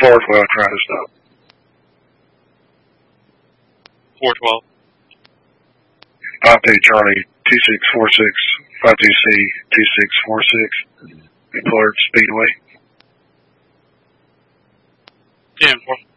412, try to stop. 412. 5D Charlie, 2646, 52C, 2646, Employer Speedway. 10-4.